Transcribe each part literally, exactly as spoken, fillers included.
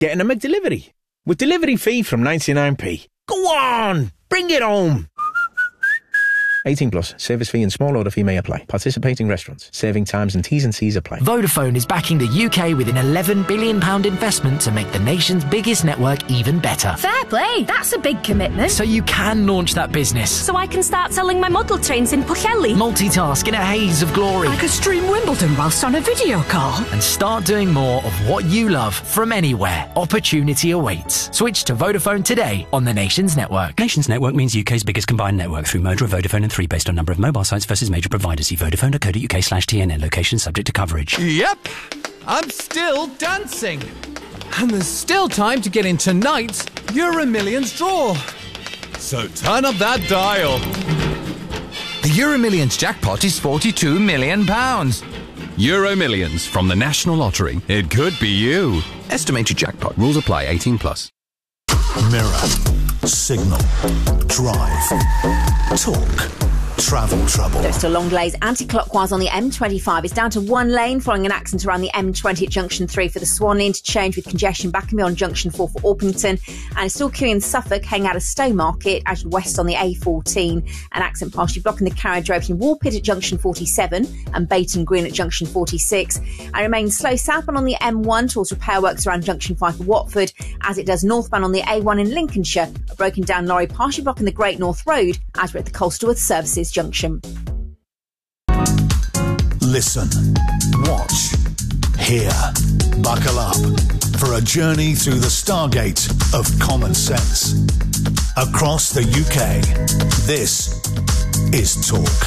getting a McDelivery. With delivery fee from ninety-nine p. Go on! Bring it home! eighteen plus. Service fee and small order fee may apply. Participating restaurants. Serving times and T's and C's apply. Vodafone is backing the U K with an eleven billion pounds investment to make the nation's biggest network even better. Fair play. That's a big commitment. So you can launch that business. So I can start selling my model trains in Pwllheli. Multitask in a haze of glory. I could stream Wimbledon whilst on a video call. And start doing more of what you love from anywhere. Opportunity awaits. Switch to Vodafone today on the Nations Network. Nations Network means U K's biggest combined network through merger of Vodafone and three based on number of mobile sites versus major providers. See vodafone dot co dot uk slash T N N. Location subject to coverage. Yep, I'm still dancing. And there's still time to get in tonight's Euro Millions draw. So turn up that dial. The Euro Millions jackpot is forty-two million pounds. Euro Millions from the National Lottery. It could be you. Estimated jackpot. Rules apply. eighteen plus. Mirror. Signal. Drive. Talk. Travel trouble. There's still long delays anti-clockwise on the M twenty-five. It's down to one lane following an accident around the M twenty at junction three for the Swanley interchange, with congestion back and beyond junction four for Orpington. And it's still queuing in Suffolk, heading out of Stowmarket as west on the A fourteen. An accident partially blocking the carriage road between Woolpit at junction forty-seven and Bayton Green at junction forty-six. And remains slow southbound on the M one towards repair works around junction five for Watford, as it does northbound on the A one in Lincolnshire. A broken down lorry partially blocking the Great North Road as we're at the Colsterworth Services junction. Listen, watch, hear, buckle up for a journey through the stargate of common sense. Across the U K, this is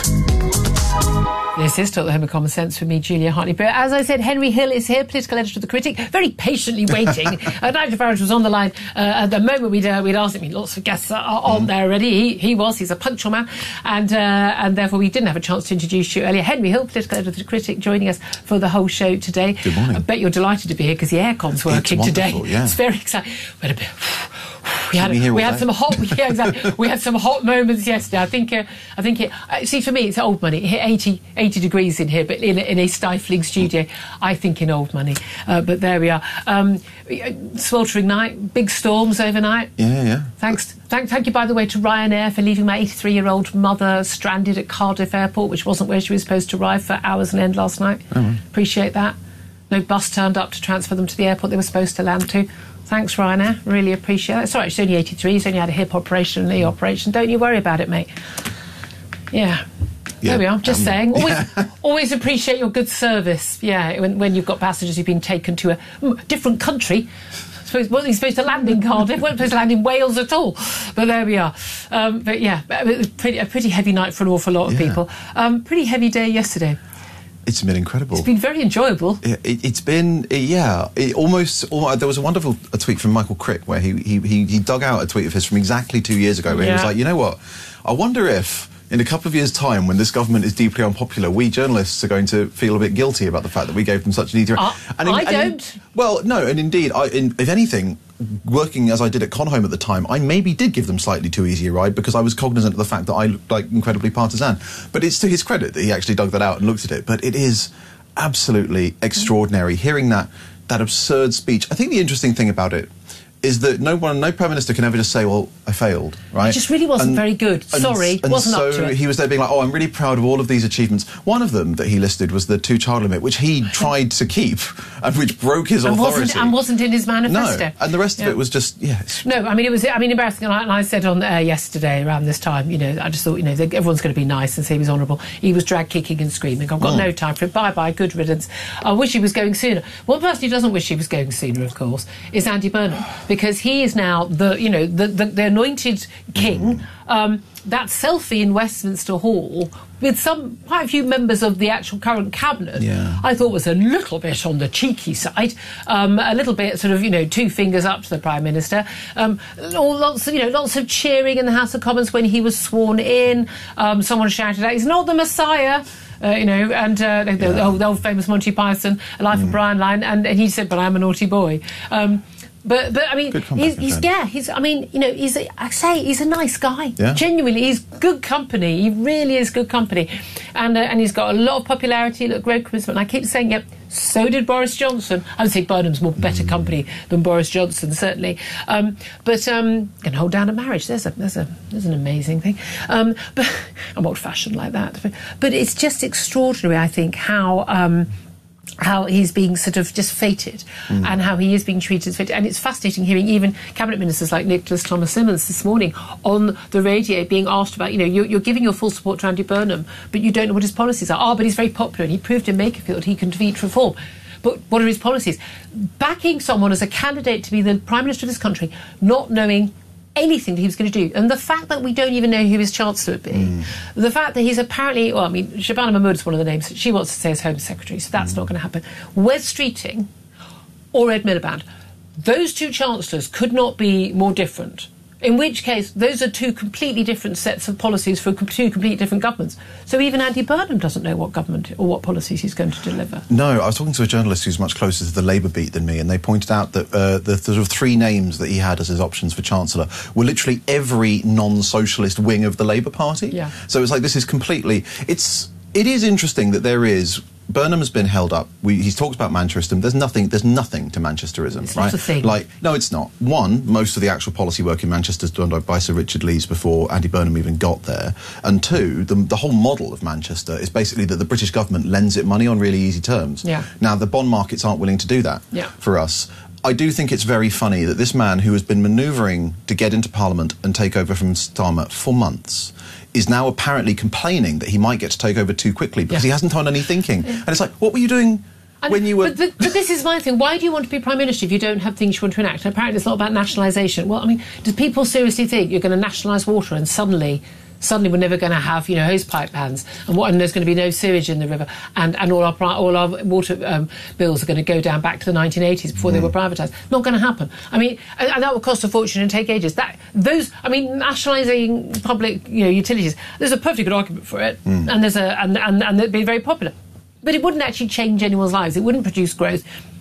Talk. This is Talk, the Home of Common Sense, with me, Julia Hartley. But as I said, Henry Hill is here, political editor of The Critic, very patiently waiting. uh, Nigel Farage was on the line uh, at the moment we'd, uh, we'd asked him. Lots of guests are on mm. there already. He, he was. He's a punctual man. And uh, and therefore we didn't have a chance to introduce you earlier. Henry Hill, political editor of The Critic, joining us for the whole show today. Good morning. I bet you're delighted to be here because the aircon's working it's today. Yeah. It's very exciting. We had a bit... We had, we had some hot, yeah, exactly. We had some hot moments yesterday. I think, uh, I think it. Uh, see, for me, it's old money. It hit eighty, eighty degrees in here, but in, in a stifling studio. I think in old money. Uh, but there we are. Um, sweltering night, big storms overnight. Yeah, yeah. Thanks, thank, thank you, by the way, to Ryanair for leaving my eighty-three-year-old mother stranded at Cardiff Airport, which wasn't where she was supposed to arrive, for hours on end last night. Oh. Appreciate that. No bus turned up to transfer them to the airport they were supposed to land to. Thanks, Ryanair. Really appreciate that. It's all right, she's only eighty-three. He's only had a hip operation, knee operation. Don't you worry about it, mate. Yeah. Yeah, there we are. Just um, saying. Always, yeah. always appreciate your good service. Yeah, when, when you've got passengers who've been taken to a mm, different country. Suppose wasn't he supposed to land in Cardiff? Wasn't supposed to land in Wales at all. But there we are. Um, but yeah, it was pretty, a pretty heavy night for an awful lot of yeah. people. Um, pretty heavy day yesterday. It's been incredible. It's been very enjoyable. It, it, it's been, it, yeah, it almost, almost... There was a wonderful a tweet from Michael Crick where he, he, he, he dug out a tweet of his from exactly two years ago where yeah. he was like, you know what, I wonder if in a couple of years' time, when this government is deeply unpopular, we journalists are going to feel a bit guilty about the fact that we gave them such an easy... Uh, and in, I and don't. In, well, no, and indeed, I, in, if anything... working as I did at Conhome at the time, I maybe did give them slightly too easy a ride because I was cognizant of the fact that I looked like incredibly partisan. But it's to his credit that he actually dug that out and looked at it. But it is absolutely extraordinary hearing that that absurd speech. I think the interesting thing about it is that no one, no Prime Minister can ever just say, well, I failed, right? It just really wasn't and, very good. And, Sorry, and wasn't so up to it. he was there being like, oh, I'm really proud of all of these achievements. One of them that he listed was the two-child limit, which he tried to keep and which broke his and authority. Wasn't, and wasn't in his manifesto. No, and the rest yeah. of it was just, yes. No, I mean, it was, I mean, embarrassing. And I, and I said on air yesterday around this time, you know, I just thought, you know, everyone's going to be nice and say he was honourable. He was drag kicking and screaming. I've got mm. no time for it. Bye-bye, good riddance. I wish he was going sooner. One person who doesn't wish he was going sooner, of course, is Andy Burnham, because he is now the, you know, the, the, the anointed king. Mm. Um, that selfie in Westminster Hall with some quite a few members of the actual current cabinet, yeah. I thought was a little bit on the cheeky side, um, a little bit sort of, you know, two fingers up to the Prime Minister. Um, all lots of, you know, lots of cheering in the House of Commons when he was sworn in. Um, someone shouted out, "He's not the Messiah." Uh, you know, and uh, the, yeah. the, old, the old famous Monty Python, Life mm. of Brian line, and, and he said, "But I'm a naughty boy." Um, But, but I mean, he's, he's yeah, he's, I mean, you know, he's, a, I say, he's a nice guy. Yeah. Genuinely, he's good company. He really is good company. And uh, and he's got a lot of popularity, look, great charisma. And I keep saying, yep, So did Boris Johnson. I would say Burnham's more better Mm. company than Boris Johnson, certainly. Um, but um, can hold down a marriage. There's a there's a there's an amazing thing. Um, but I'm old-fashioned like that. But, but it's just extraordinary, I think, how. Um, how he's being sort of just fated mm. and how he is being treated as fated. And it's fascinating hearing even cabinet ministers like Nicholas Thomas Simmons this morning on the radio being asked about, you know, you're, you're giving your full support to Andy Burnham, but you don't know what his policies are. Oh, but he's very popular and he proved in Makerfield he can defeat reform. But what are his policies? Backing someone as a candidate to be the Prime Minister of this country, not knowing anything that he was going to do. And the fact that we don't even know who his Chancellor would be, mm. the fact that he's apparently, well, I mean, Shabana Mahmood is one of the names. She wants to stay as Home Secretary, so that's mm. not going to happen. Wes Streeting or Ed Miliband, those two Chancellors could not be more different. In which case, those are two completely different sets of policies for two completely different governments. So even Andy Burnham doesn't know what government or what policies he's going to deliver. No, I was talking to a journalist who's much closer to the Labour beat than me, and they pointed out that uh, the, the sort of three names that he had as his options for Chancellor were literally every non-socialist wing of the Labour Party. Yeah. So it's like this is completely... It's, it is interesting that there is... Burnham has been held up. We, he's talked about Manchesterism. There's nothing. There's nothing to Manchesterism, it's right? Not a thing. Like, no, it's not. One, most of the actual policy work in Manchester is done by Sir Richard Lees before Andy Burnham even got there. And two, the, the whole model of Manchester is basically that the British government lends it money on really easy terms. Yeah. Now, the bond markets aren't willing to do that yeah. for us. I do think it's very funny that this man who has been manoeuvring to get into Parliament and take over from Starmer for months is now apparently complaining that he might get to take over too quickly because yeah. he hasn't done any thinking. Yeah. And it's like, what were you doing and, when you were... But, but, but this is my thing. Why do you want to be Prime Minister if you don't have things you want to enact? Apparently it's not about nationalisation. Well, I mean, do people seriously think you're going to nationalise water and suddenly... Suddenly, we're never going to have, you know, hosepipe bans, and, what, and there's going to be no sewage in the river, and, and all our all our water um, bills are going to go down back to the nineteen eighties before mm. they were privatised. Not going to happen. I mean, and, and that would cost a fortune and take ages. That those, I mean, nationalising public, you know, utilities. There's a perfectly good argument for it, mm. and there's a and, and and it'd be very popular, but it wouldn't actually change anyone's lives. It wouldn't produce growth.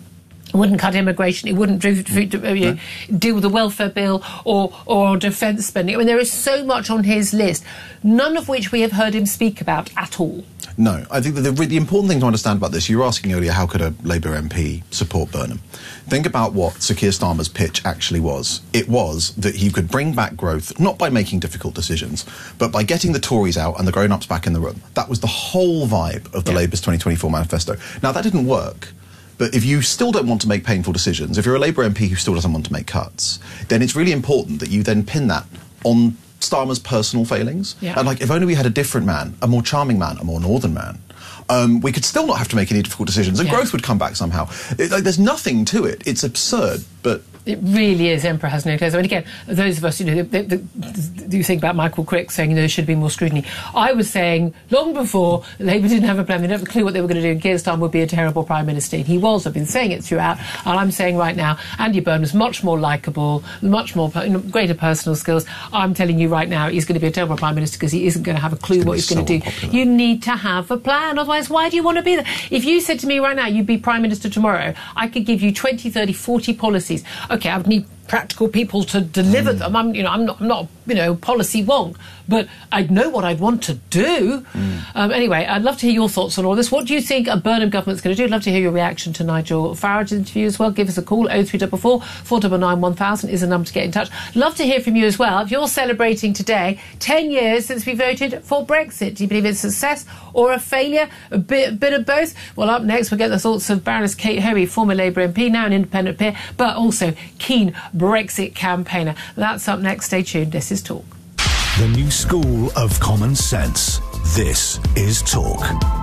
It wouldn't cut immigration. It wouldn't do, do, do, you know, deal with the welfare bill or or on defence spending. I mean, there is so much on his list, none of which we have heard him speak about at all. No, I think that the, the important thing to understand about this, you were asking earlier, how could a Labour M P support Burnham? Think about what Sir Keir Starmer's pitch actually was. It was that he could bring back growth, not by making difficult decisions, but by getting the Tories out and the grown-ups back in the room. That was the whole vibe of the yeah. Labour's twenty twenty-four manifesto. Now, that didn't work. But if you still don't want to make painful decisions, if you're a Labour M P who still doesn't want to make cuts, then it's really important that you then pin that on Starmer's personal failings. Yeah. And, like, if only we had a different man, a more charming man, a more northern man, um, we could still not have to make any difficult decisions, and yeah. growth would come back somehow. It, like, there's nothing to it. It's absurd, but... It really is. Emperor has no clothes. I mean, again, those of us, you know, the, the, the, you think about Michael Crick saying, you know, there should be more scrutiny. I was saying long before Labour didn't have a plan, they didn't have a clue what they were going to do, and Keir Starmer would be a terrible Prime Minister. And he was. I've been saying it throughout. And I'm saying right now, Andy Burnham is much more likeable, much more, you know, greater personal skills. I'm telling you right now, he's going to be a terrible Prime Minister because he isn't going to have a clue what he's going to do. Unpopular. You need to have a plan. Otherwise, why do you want to be there? If you said to me right now, you'd be Prime Minister tomorrow, I could give you twenty, thirty, forty policies. OK, I would need practical people to deliver mm. them. I'm, you know, I'm not, I'm not, you know, policy wonk, but I'd know what I'd want to do. Mm. Um, anyway, I'd love to hear your thoughts on all this. What do you think a Burnham government's going to do? I'd love to hear your reaction to Nigel Farage's interview as well. Give us a call. oh three four four, four nine nine, one thousand is a number to get in touch. Love to hear from you as well. If you're celebrating today, ten years since we voted for Brexit, do you believe it's a success or a failure? A bit, bit of both? Well, up next, we'll get the thoughts of Baroness Kate Hoey, former Labour M P, now an independent peer, but also keen Brexit campaigner. That's up next. Stay tuned. This is Talk. The new school of common sense. This is Talk.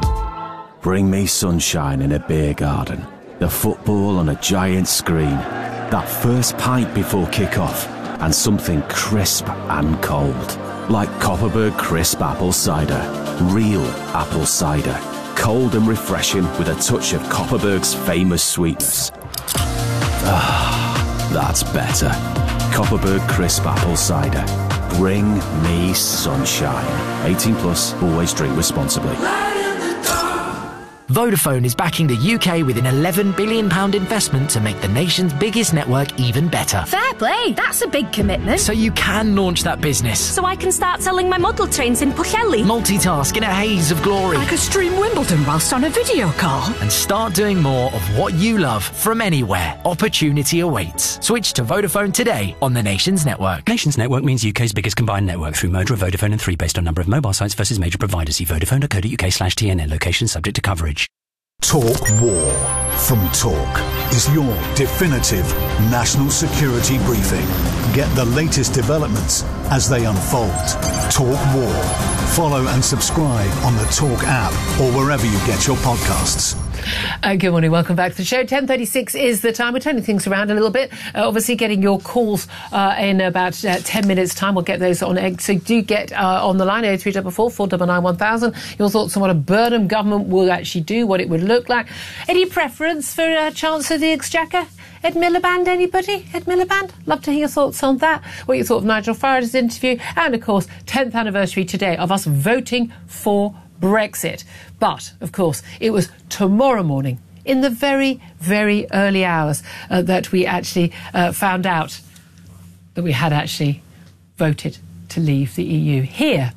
Bring me sunshine in a beer garden, the football on a giant screen, that first pint before kick-off, and something crisp and cold. Like Copperberg Crisp Apple Cider. Real apple cider. Cold and refreshing with a touch of Copperberg's famous sweetness. Ah, that's better. Copperberg Crisp Apple Cider. Bring me sunshine. eighteen plus, always drink responsibly. Vodafone is backing the U K with an eleven billion pounds investment to make the nation's biggest network even better. Fair play, that's a big commitment. So you can launch that business. So I can start selling my model trains in Pwllheli. Multitask in a haze of glory. I could stream Wimbledon whilst on a video call. And start doing more of what you love from anywhere. Opportunity awaits. Switch to Vodafone today on the Nations Network. Nations Network means U K's biggest combined network through Modra, Vodafone and three based on number of mobile sites versus major providers. See vodafone.co.uk slash TNN. Location subject to coverage. Talk War from Talk is your definitive national security briefing. Get the latest developments as they unfold. Talk War. Follow and subscribe on the Talk app or wherever you get your podcasts. Uh, good morning, welcome back to the show. ten thirty-six is the time. We're turning things around a little bit. Uh, obviously, getting your calls uh, in about uh, ten minutes' time. We'll get those on egg. So do get uh, on the line, oh three four four, four nine nine, one thousand. Your thoughts on what a Burnham government will actually do, what it would look like. Any preference for uh, Chancellor of the Exchequer? Ed Miliband, anybody? Ed Miliband? Love to hear your thoughts on that. What you thought of Nigel Farage's interview. And, of course, tenth anniversary today of us voting for Brexit. But, of course, it was tomorrow morning, in the very, very early hours, uh, that we actually uh, found out that we had actually voted to leave the E U. Here,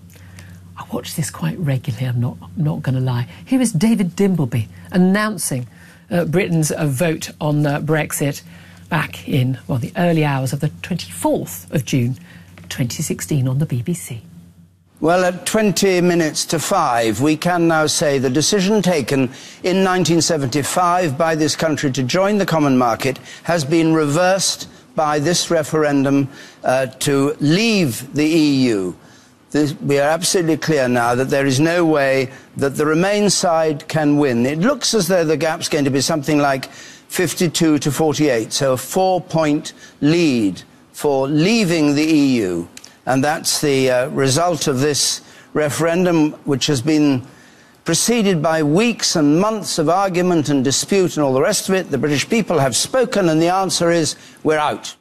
I watch this quite regularly, I'm not, I'm not going to lie. Here is David Dimbleby announcing uh, Britain's uh, vote on uh, Brexit back in, well, the early hours of the twenty-fourth of June, twenty sixteen on the B B C. Well, at twenty minutes to five, we can now say the decision taken in nineteen seventy-five by this country to join the common market has been reversed by this referendum uh, to leave the E U. This, we are absolutely clear now that there is no way that the Remain side can win. It looks as though the gap's going to be something like fifty-two to forty-eight, so a four-point lead for leaving the E U. And that's the uh, result of this referendum, which has been preceded by weeks and months of argument and dispute and all the rest of it. The British people have spoken, and the answer is we're out.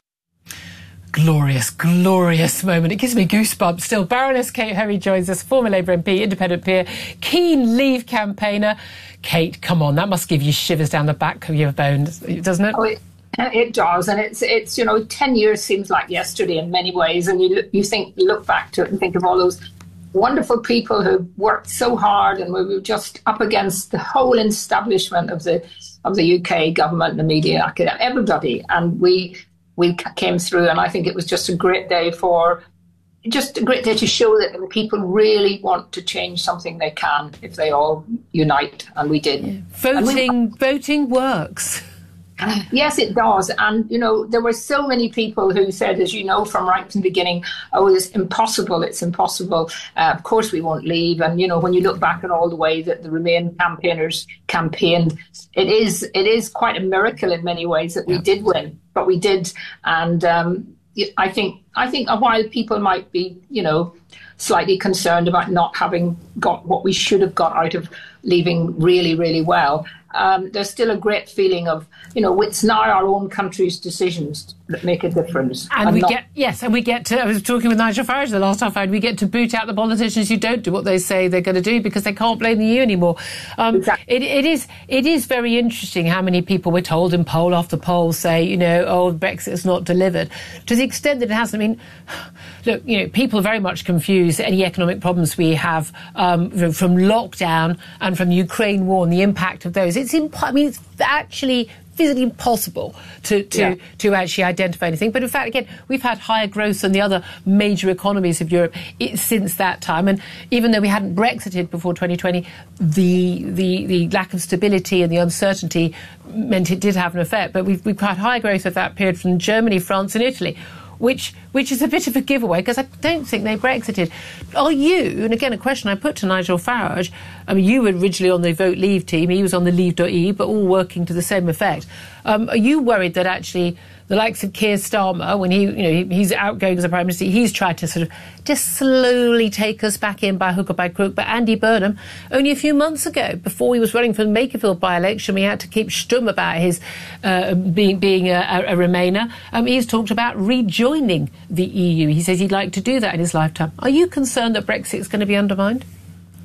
Glorious, glorious moment. It gives me goosebumps still. Baroness Kate Hoey joins us, former Labour M P, independent peer, keen Leave campaigner. Kate, come on, that must give you shivers down the back of your bones, doesn't it? Oh, it- It does, and it's it's you know ten years seems like yesterday in many ways, and you you think you look back to it and think of all those wonderful people who worked so hard, and we were just up against the whole establishment of the of the U K government, the media, everybody, and we we came through, and I think it was just a great day for. Just a great day to show that the people really want to change something they can if they all unite, and we did. Yeah. Voting, we, voting works. Yes, it does. And, you know, there were so many people who said, as you know, from right from the beginning, oh, it's impossible, it's impossible. Uh, of course we won't leave. And, you know, when you look back at all the way that the Remain campaigners campaigned, it is it is quite a miracle in many ways that we yeah. did win, but we did. And um, I think I think while people might be, you know, slightly concerned about not having got what we should have got out of leaving really, really well, Um, there's still a great feeling of, you know, it's now our own country's decisions that make a difference. And I'm we not- get, yes, and we get to, I was talking with Nigel Farage the last time I found, we get to boot out the politicians who don't do what they say they're going to do because they can't blame the E U anymore. Um, exactly. it, it is it is very interesting how many people we're told in poll after poll say, you know, oh, Brexit is not delivered. To the extent that it hasn't, I mean, look, you know, people very much confuse any economic problems we have um, from lockdown and from the Ukraine war and the impact of those. It's imp- I mean, it's actually physically impossible to to, yeah. to actually identify anything. But in fact, again, we've had higher growth than the other major economies of Europe it, since that time. And even though we hadn't Brexited before twenty twenty, the, the the lack of stability and the uncertainty meant it did have an effect. But we've, we've had higher growth of that period from Germany, France and Italy, which which is a bit of a giveaway because I don't think they Brexited. Are you, and again a question I put to Nigel Farage, I mean you were originally on the Vote Leave team, he was on the Leave dot E U, but all working to the same effect. Um, are you worried that actually the likes of Keir Starmer, when he, you know, he, he's outgoing as a Prime Minister, he's tried to sort of just slowly take us back in by hook or by crook, but Andy Burnham, only a few months ago, before he was running for the Makerfield by-election, we had to keep stum about his uh, being, being a, a, a Remainer. Um, he's talked about rejoining the E U. He says he'd like to do that in his lifetime. Are you concerned that Brexit is going to be undermined?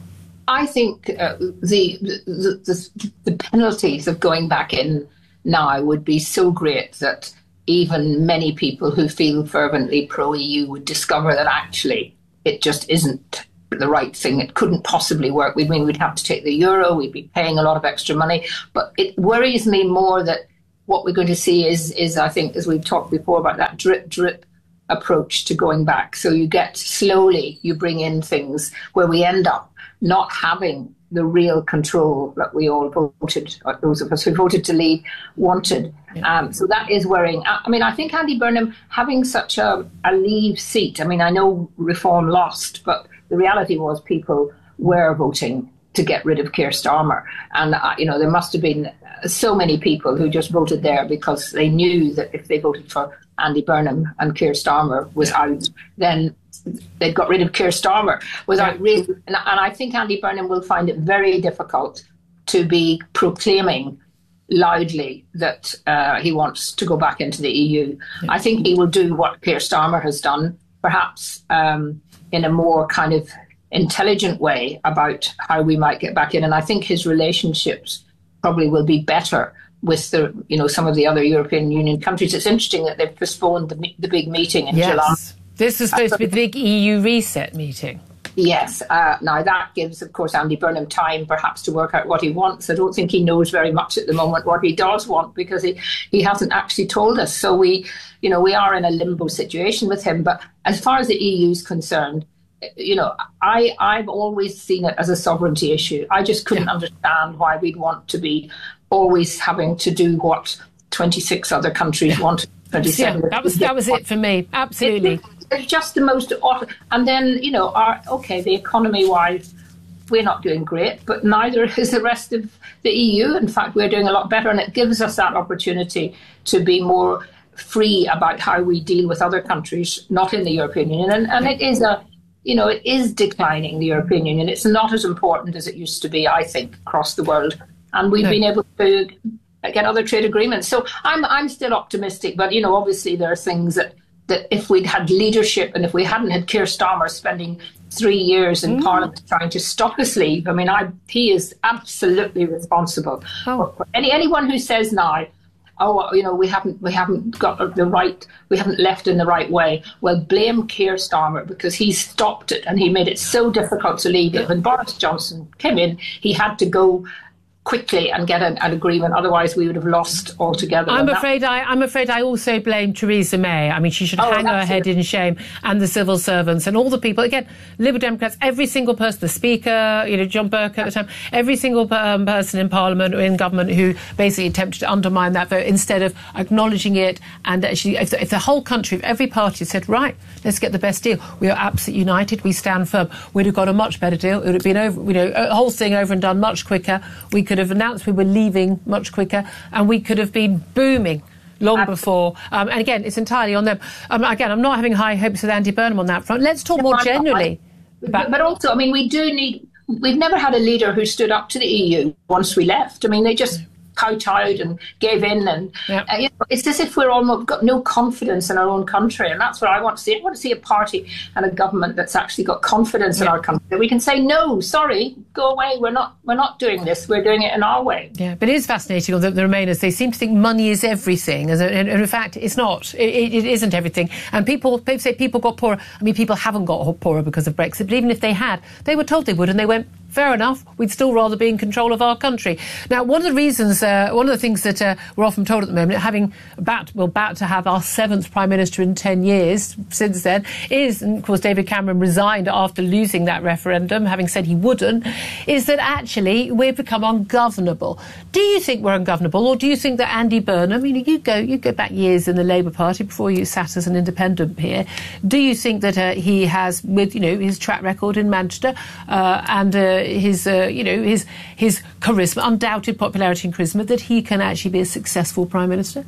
I think uh, the, the, the the penalties of going back in now would be so great that even many people who feel fervently pro-E U would discover that actually it just isn't the right thing. It couldn't possibly work. We mean we'd have to take the euro, we'd be paying a lot of extra money. But it worries me more that what we're going to see is, is I think, as we've talked before, about that drip, drip approach to going back. So you get slowly, you bring in things where we end up not having the real control that we all voted, or those of us who voted to leave, wanted. Yeah. Um, so that is worrying. I, I mean, I think Andy Burnham having such a, a leave seat, I mean, I know Reform lost, but the reality was people were voting to get rid of Keir Starmer. And, uh, you know, there must have been so many people who just voted there because they knew that if they voted for Andy Burnham and Keir Starmer was out, then they'd got rid of Keir Starmer without really. And, and I think Andy Burnham will find it very difficult to be proclaiming loudly that uh, he wants to go back into the E U. Yeah. I think he will do what Keir Starmer has done, perhaps um, in a more kind of intelligent way about how we might get back in. And I think his relationships probably will be better with the, you know, some of the other European Union countries. It's interesting that they've postponed the, the big meeting in yes. July. This is supposed uh, to be the big E U reset meeting. Yes. Uh, now, that gives, of course, Andy Burnham time perhaps to work out what he wants. I don't think he knows very much at the moment what he does want because he, he hasn't actually told us. So we, you know, we are in a limbo situation with him. But as far as the E U is concerned, you know, I, I've always seen it as a sovereignty issue. I just couldn't yeah. understand why we'd want to be always having to do what twenty-six other countries yeah. wanted. twenty-seven. Yeah, that was that was it for me. Absolutely. It's just the most awful. And then, you know, our, okay, the economy-wise, we're not doing great, but neither is the rest of the E U. In fact, we're doing a lot better, and it gives us that opportunity to be more free about how we deal with other countries not in the European Union. And, and it is a, you know, it is declining, the European Union. It's not as important as it used to be, I think, across the world. And we've no. been able to get other trade agreements. So I'm I'm still optimistic, but, you know, obviously there are things that, that if we'd had leadership and if we hadn't had Keir Starmer spending three years in mm. Parliament trying to stop us leave, I mean, I, he is absolutely responsible. Oh. For any anyone who says now, oh, you know, we haven't we haven't got the right, we haven't left in the right way, well, blame Keir Starmer because he stopped it and he made it so difficult to leave it. When Boris Johnson came in, he had to go quickly and get an, an agreement, otherwise we would have lost altogether. I'm afraid I, I'm afraid I also blame Theresa May. I mean, she should oh, hang her head in shame, and the civil servants and all the people. Again, Liberal Democrats, every single person, the Speaker, you know, John Burke at the time, every single um, person in Parliament or in government who basically attempted to undermine that vote instead of acknowledging it. And actually, if the, if the whole country, if every party said, right, let's get the best deal, we are absolutely united, we stand firm, we'd have got a much better deal. It would have been over, you know, a whole thing over and done much quicker. We could have announced we were leaving much quicker, and we could have been booming long Absolutely. before. Um, and again, it's entirely on them. Um, again, I'm not having high hopes with Andy Burnham on that front. Let's talk more generally. But, but also, I mean, we do need... We've never had a leader who stood up to the E U once we left. I mean, they just kowtowed and gave in, and yep. uh, you know, it's as if we're almost got no confidence in our own country, and that's what I want to see. I want to see a party and a government that's actually got confidence yep. in our country, that we can say, no, sorry, go away, we're not we're not doing this, we're doing it in our way. Yeah, but it is fascinating on the, the Remainers. They seem to think money is everything, and, and in fact it's not. It, it, it isn't everything. And people, people say people got poorer. I mean, people haven't got poorer because of Brexit, but even if they had, they were told they would, and they went, fair enough, we'd still rather be in control of our country. Now, one of the reasons, uh, one of the things that uh, we're often told at the moment, having about, we're about to have our seventh Prime Minister in ten years since then, is, and of course David Cameron resigned after losing that referendum, having said he wouldn't, is that actually we've become ungovernable. Do you think we're ungovernable, or do you think that Andy Burnham, you know, you go, you go back years in the Labour Party before you sat as an independent here, do you think that uh, he has, with, you know, his track record in Manchester uh, and uh, his, uh, you know, his his charisma, undoubted popularity and charisma, that he can actually be a successful Prime Minister?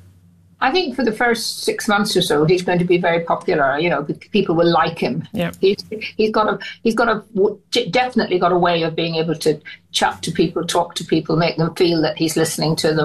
I think for the first six months or so, he's going to be very popular. You know, people will like him. Yeah. He's, he's got a he's got a definitely got a way of being able to chat to people, talk to people, make them feel that he's listening to them.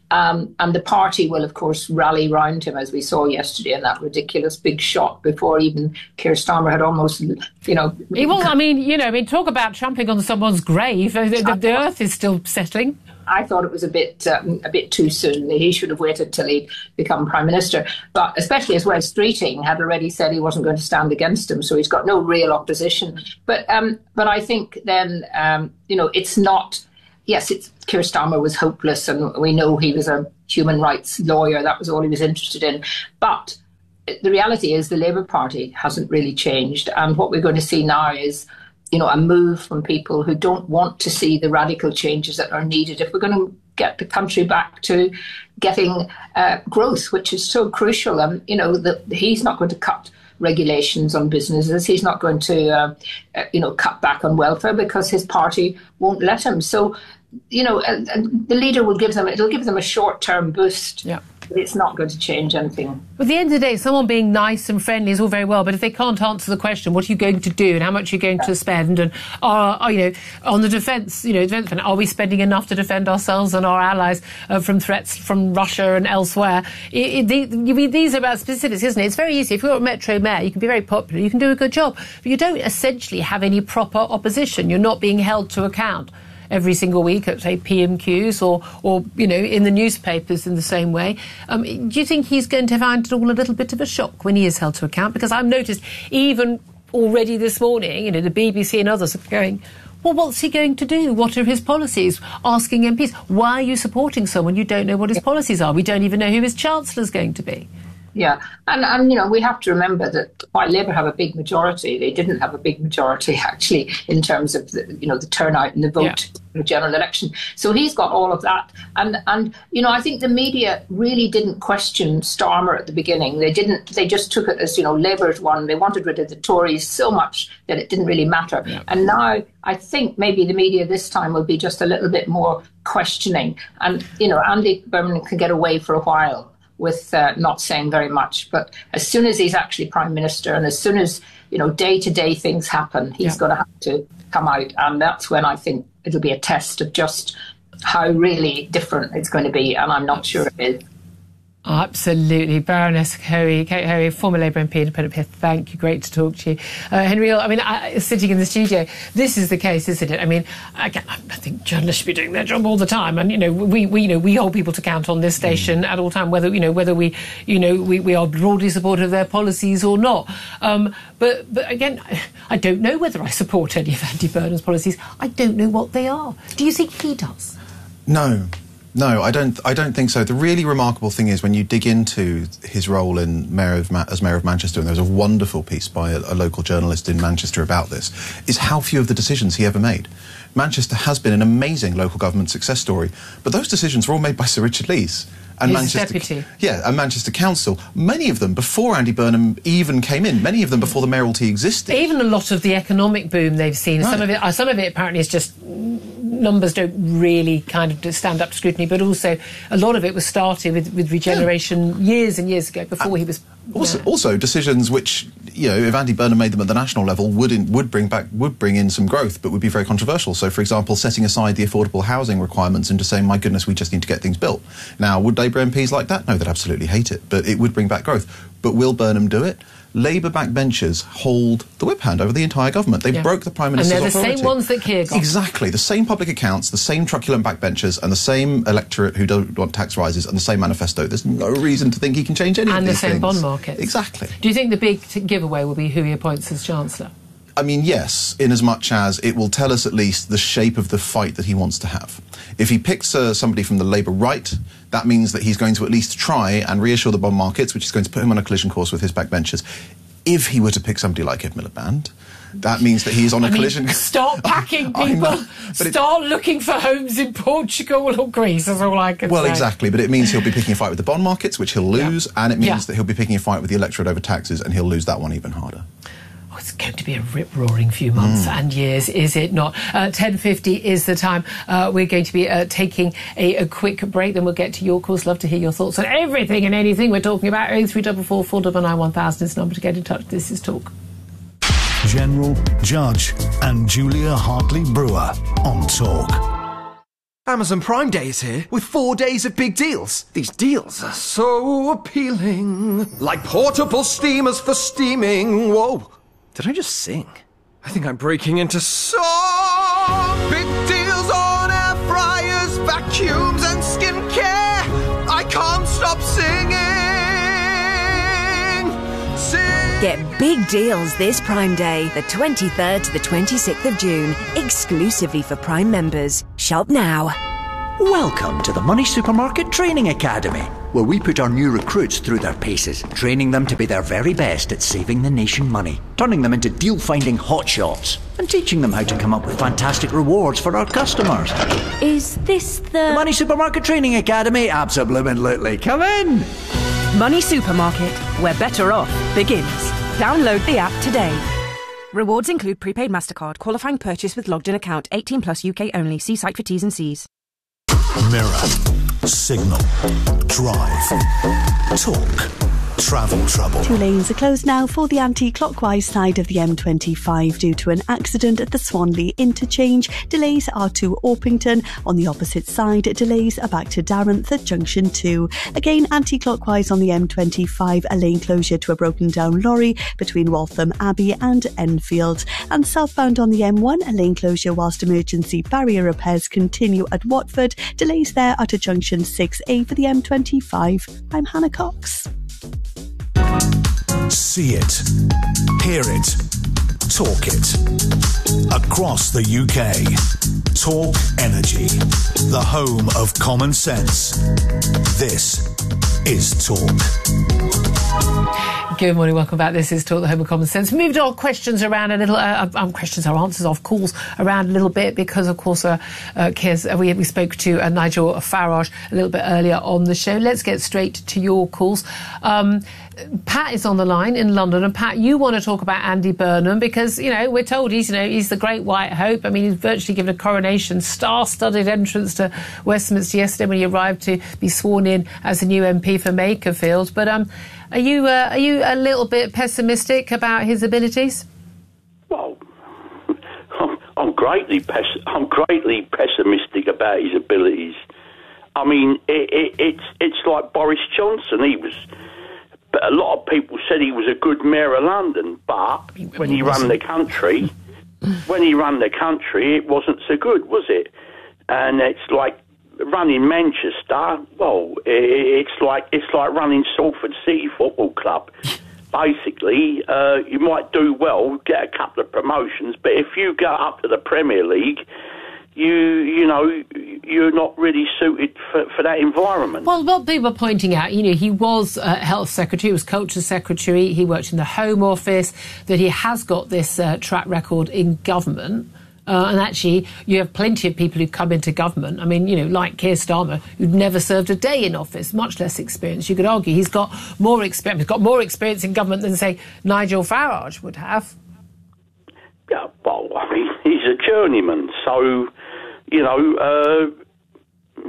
Um, and the party will, of course, rally round him, as we saw yesterday in that ridiculous big shot before even Keir Starmer had almost, you know... He was, I mean, you know, I mean, talk about trampling on someone's grave. The, the, the earth is still settling. I thought it was a bit um, a bit too soon. He should have waited till he'd become Prime Minister. But especially as Wes Streeting had already said he wasn't going to stand against him, so he's got no real opposition. But um, but I think then, um, you know, it's not... Yes, it's, Keir Starmer was hopeless, and we know he was a human rights lawyer. That was all he was interested in. But the reality is the Labour Party hasn't really changed. And what we're going to see now is, you know, a move from people who don't want to see the radical changes that are needed if we're going to get the country back to getting uh, growth, which is so crucial. And, you know, the, he's not going to cut regulations on businesses. He's not going to, uh, uh, you know, cut back on welfare because his party won't let him. So, you know, uh, uh, the leader will give them, it'll give them a short-term boost. Yeah. It's not going to change anything. But at the end of the day, someone being nice and friendly is all very well, but if they can't answer the question, what are you going to do and how much are you going to spend, and are, are you know, on the defence, you know, defence, are we spending enough to defend ourselves and our allies uh, from threats from Russia and elsewhere? It, it, the, these are about specifics, isn't it? It's very easy. If you're a Metro Mayor, you can be very popular, you can do a good job, but you don't essentially have any proper opposition. You're not being held to account every single week at, say, P M Qs or, or you know, in the newspapers in the same way. Um, do you think he's going to find it all a little bit of a shock when he is held to account? Because I've noticed even already this morning, you know, the B B C and others are going, well, what's he going to do? What are his policies? Asking M Ps, why are you supporting someone you don't know what his policies are? We don't even know who his Chancellor's going to be. Yeah, and, and, you know, we have to remember that while Labour have a big majority, they didn't have a big majority, actually, in terms of, the, you know, the turnout and the vote yeah. in the general election. So he's got all of that. And, and, you know, I think the media really didn't question Starmer at the beginning. They didn't, they just took it as, you know, Labour's won. They wanted rid of the Tories so much that it didn't really matter. Yeah. And now I think maybe the media this time will be just a little bit more questioning. And, you know, Andy Burnham can get away for a while with uh, not saying very much. But as soon as he's actually Prime Minister and as soon as, you know, day-to-day things happen, he's yeah. going to have to come out. And that's when I think it'll be a test of just how really different it's going to be. And I'm not sure it is. Absolutely. Baroness Hoey, Kate Hoey, former Labour M P, independent P F, thank you. Great to talk to you. Uh, Henry, I mean, I, sitting in the studio, this is the case, isn't it? I mean, again, I think journalists should be doing their job all the time. And, you know, we, we you know, we hold people to account on this station mm. at all time, whether, you know, whether we, you know, we, we are broadly supportive of their policies or not. Um, but, but again, I don't know whether I support any of Andy Burnham's policies. I don't know what they are. Do you think he does? No. No, I don't. I don't think so. The really remarkable thing is when you dig into his role in Mayor of Ma as Mayor of Manchester, and there was a wonderful piece by a, a local journalist in Manchester about this, is how few of the decisions he ever made. Manchester has been an amazing local government success story, but those decisions were all made by Sir Richard Leese. And His Manchester, deputy. Yeah, and Manchester Council. Many of them before Andy Burnham even came in. Many of them before the mayoralty existed. Even a lot of the economic boom they've seen. Right. Some of it, uh, some of it apparently is just numbers don't really kind of stand up to scrutiny. But also, a lot of it was started with, with regeneration yeah. years and years ago before uh, he was. Also, also, decisions which, you know, if Andy Burnham made them at the national level, would in, would bring back would bring in some growth, but would be very controversial. So, for example, setting aside the affordable housing requirements and just saying, "My goodness, we just need to get things built." Now, would Labour M Ps like that? No, they'd absolutely hate it. But it would bring back growth. But will Burnham do it? Labour backbenchers hold the whip hand over the entire government. They yeah. broke the Prime Minister's authority. And they're the authority. same ones that Keir got. Exactly. The same public accounts, the same truculent backbenchers, and the same electorate who don't want tax rises, and the same manifesto. There's no reason to think he can change any and of these things. And the same bond markets. Exactly. Do you think the big t giveaway will be who he appoints as Chancellor? I mean, yes, in as much as it will tell us at least the shape of the fight that he wants to have. If he picks uh, somebody from the Labour right, that means that he's going to at least try and reassure the bond markets, which is going to put him on a collision course with his backbenchers. If he were to pick somebody like Ed Miliband, that means that he's on a I collision... Mean, start packing people. Start it, looking for homes in Portugal or Greece. That's all I can well, say. Well, exactly. But it means he'll be picking a fight with the bond markets, which he'll lose, yeah. and it means yeah. that he'll be picking a fight with the electorate over taxes, and he'll lose that one even harder. Oh, it's going to be a rip-roaring few months mm. and years, is it not? Uh, ten fifty is the time. Uh, we're going to be uh, taking a, a quick break, then we'll get to your calls. Love to hear your thoughts on everything and anything we're talking about. oh three four four, four nine nine, one thousand is the number to get in touch. This is Talk. General, Judge and Julia Hartley-Brewer on Talk. Amazon Prime Day is here with four days of big deals. These deals are so appealing. Like portable steamers for steaming. Whoa. Did I just sing? I think I'm breaking into song. Big deals on air fryers, vacuums and skincare. I can't stop singing. Sing. Get big deals this Prime Day, the twenty-third to the twenty-sixth of June, exclusively for Prime members. Shop now. Welcome to the Money Supermarket Training Academy, where we put our new recruits through their paces, training them to be their very best at saving the nation money, turning them into deal-finding hotshots, and teaching them how to come up with fantastic rewards for our customers. Is this the... The Money Supermarket Training Academy? Absolutely. Come in! Money Supermarket, where better off begins. Download the app today. Rewards include prepaid MasterCard, qualifying purchase with logged-in account, eighteen plus U K only. See site for T's and C's. Mirror, signal, drive, talk, travel trouble. Two lanes are closed now for the anti-clockwise side of the M twenty-five due to an accident at the Swanley interchange. Delays are to Orpington. On the opposite side, delays are back to Darenth at junction two. Again, anti-clockwise on the M twenty-five, a lane closure to a broken down lorry between Waltham Abbey and Enfield. And southbound on the M one, a lane closure whilst emergency barrier repairs continue at Watford. Delays there are to junction six A for the M twenty-five. I'm Hannah Cox. See it, hear it, talk it. Across the U K, Talk Energy, the home of common sense. This is Talk. Good morning, welcome back. This is Talk, the home of common sense. Moved our questions around a little, uh, um, questions, our answers of calls around a little bit because, of course, uh, uh, Keir's, uh, we, we spoke to uh, Nigel Farage a little bit earlier on the show. Let's get straight to your calls. Um, Pat is on the line in London, and Pat, you want to talk about Andy Burnham because, you know, we're told he's, you know, he's the great white hope. I mean, he's virtually given a coronation, star-studded entrance to Westminster yesterday when he arrived to be sworn in as a new M P for Makerfield. But um, are you uh, are you a little bit pessimistic about his abilities? Well, I'm, I'm greatly pes- I'm greatly pessimistic about his abilities. I mean, it, it, it's it's like Boris Johnson. He was. But a lot of people said he was a good mayor of London, but when he ran the country, when he ran the country, it wasn't so good, was it? And it's like running Manchester. Well, it's like it's like running Salford City Football Club. Basically, uh, you might do well, get a couple of promotions, but if you go up to the Premier League, you you know, you're not really suited for, for that environment. Well, what people are pointing out, you know, he was uh, health secretary, he was culture secretary, he worked in the Home Office, that he has got this uh, track record in government. Uh, and actually, you have plenty of people who come into government. I mean, you know, like Keir Starmer, who'd never served a day in office, much less experience. You could argue he's got more experience, he's got more experience in government than, say, Nigel Farage would have. Yeah, well, I mean, he's a journeyman, so... You know, uh,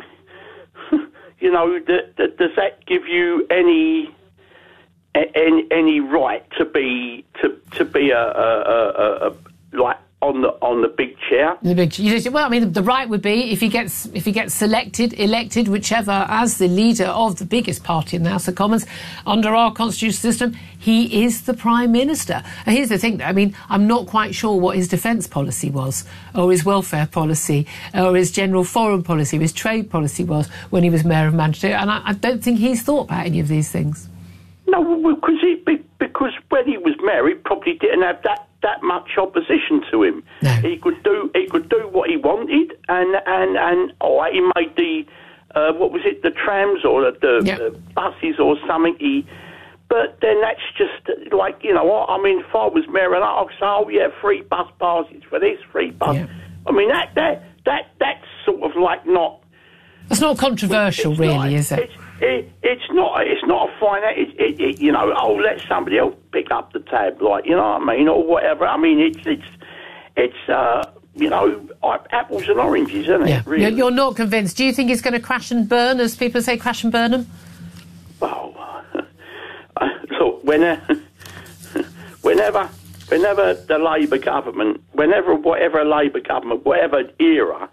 you know, th- th- does that give you any any, any right to be to to be a, a, a, a like on the on the big chair? The big, you know, well, I mean, the right would be if he gets if he gets selected, elected, whichever, as the leader of the biggest party in the House of Commons under our constitutional system, he is the Prime Minister. And here's the thing, though, I mean, I'm not quite sure what his defence policy was, or his welfare policy, or his general foreign policy, or his trade policy was when he was Mayor of Manchester, and I, I don't think he's thought about any of these things. No, because he, because when he was mayor, he probably didn't have that. that much opposition to him. No. He could do he could do what he wanted, and and and oh, he made the uh, what was it, the trams or the, yep. the buses or something. He, but then that's just like, you know, I mean, if I was mayor, and I'd say, oh yeah, free bus passes for this, free bus. Yep. I mean, that that that that's sort of like not. It's not controversial, it's really, not, is it? It's, It, it's not. It's not a fine. It, it, it, you know. Oh, let somebody else pick up the tab, like, you know what I mean, or whatever. I mean, it's it's it's uh, you know, apples and oranges, isn't it? Yeah. Really? You're not convinced. Do you think it's going to crash and burn, as people say, crash and burn them? Well, uh, look, whenever, whenever, whenever the Labour government, whenever whatever Labour government, whatever era.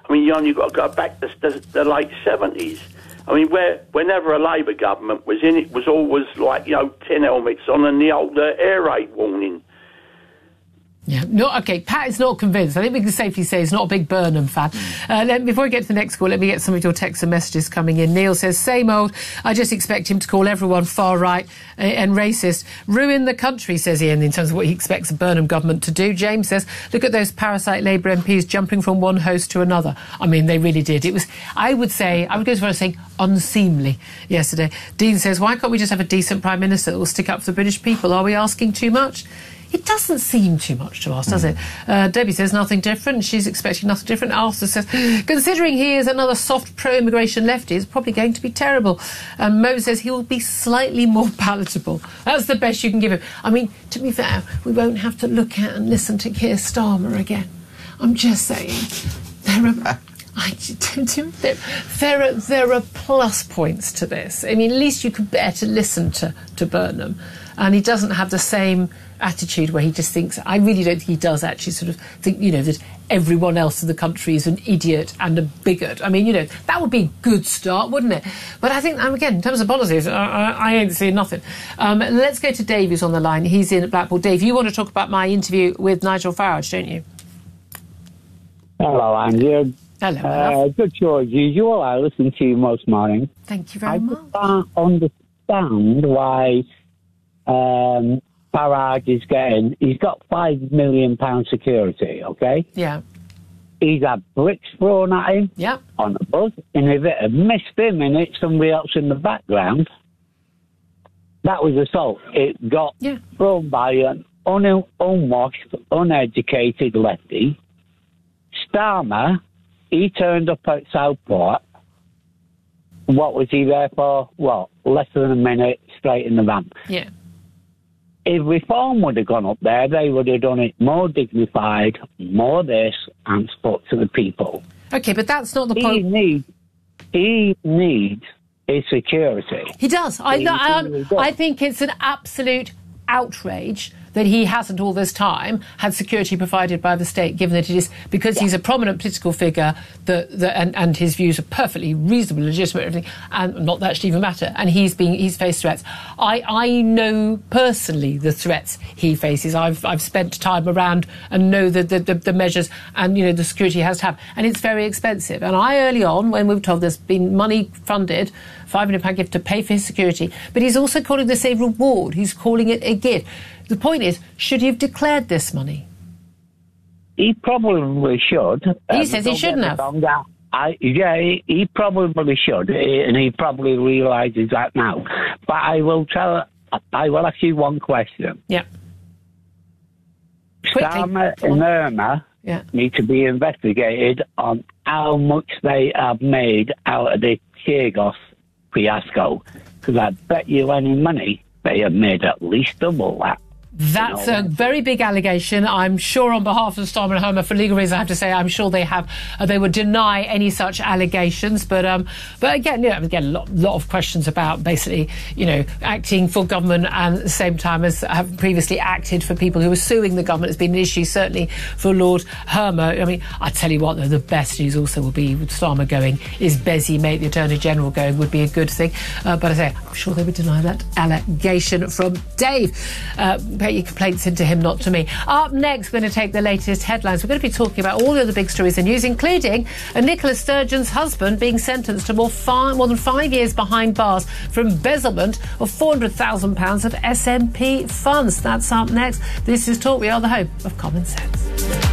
I mean, you only got to go back to the, the late seventies. I mean, where whenever a Labour government was in, it was always like, you know, tin helmets on and the old uh, air raid warning. Yeah, no, OK, Pat is not convinced. I think we can safely say he's not a big Burnham fan. Uh, let, before we get to the next call, let me get some of your texts and messages coming in. Neil says, same old, I just expect him to call everyone far right uh, and racist. Ruin the country, says Ian, in terms of what he expects the Burnham government to do. James says, look at those parasite Labour M Ps jumping from one host to another. I mean, they really did. It was, I would say, I would go as far as saying unseemly yesterday. Dean says, why can't we just have a decent Prime Minister that will stick up for the British people? Are we asking too much? It doesn't seem too much to us, does it? Uh, Debbie says nothing different. She's expecting nothing different. Arthur says, considering he is another soft pro-immigration lefty, it's probably going to be terrible. And Mo says he will be slightly more palatable. That's the best you can give him. I mean, to be fair, we won't have to look at and listen to Keir Starmer again. I'm just saying, there are... I, there, there, are, there are plus points to this. I mean, at least you could bear to listen to, to Burnham. And he doesn't have the same attitude where he just thinks, I really don't think he does actually sort of think, you know, that everyone else in the country is an idiot and a bigot. I mean, you know, that would be a good start, wouldn't it? But I think, um, again, in terms of policies, I, I, I ain't seeing nothing. Um, let's go to Dave, who's on the line. He's in Blackpool. Dave, you want to talk about my interview with Nigel Farage, don't you? Hello, Andy. Hello. Uh, good show as usual. I listen to you most mornings. Thank you very I much. I can't understand why um, Farage is getting... He's got five million pounds security, OK? Yeah. He's had bricks thrown at him yeah. on the bus, and if it had missed him and hit somebody else in the background, that was assault. It got yeah. thrown by an un- unwashed, uneducated lefty. Starmer... He turned up at Southport. What was he there for? Well, less than a minute, straight in the van. Yeah. If Reform would have gone up there, they would have done it more dignified, more this, and spoke to the people. OK, but that's not the he point. Needs, he needs his security. He does. I, He I, really does. I think it's an absolute outrage that he hasn't all this time had security provided by the state, given that it is because yeah. he's a prominent political figure that, that and, and his views are perfectly reasonable, legitimate, everything, and not that should even matter. And he's being he's faced threats. I, I know personally the threats he faces. I've I've spent time around and know the the, the the measures and you know the security he has to have, and it's very expensive. And I early on, when we were told there's been money funded, five million pound gift to pay for his security, but he's also calling this a reward. He's calling it a gift. The point is, should he have declared this money? He probably should. He um, says he shouldn't have. I, yeah, he, he probably should, and he probably realises that now. But I will tell. I will ask you one question. Yeah. Starmer and Irma yeah. need to be investigated on how much they have made out of the Chagos fiasco. Because I bet you any money they have made at least double that. That's a very big allegation. I'm sure on behalf of Starmer and Homer, for legal reasons, I have to say, I'm sure they have. Uh, they would deny any such allegations. But um, but again, you know, again, a lot, lot of questions about basically, you know, acting for government and at the same time as have previously acted for people who were suing the government has been an issue, certainly for Lord Hermer. I mean, I tell you what, though, the best news also will be with Starmer going is Bezzy, mate, the Attorney General, going would be a good thing. Uh, but I say, I'm sure they would deny that allegation from Dave. Uh, your complaints into him, not to me. Up next, we're going to take the latest headlines. We're going to be talking about all of the big stories in news, including a Nicola Sturgeon's husband being sentenced to more, five, more than five years behind bars for embezzlement of four hundred thousand pounds of S N P funds. That's up next. This is Talk. We are the home of common sense.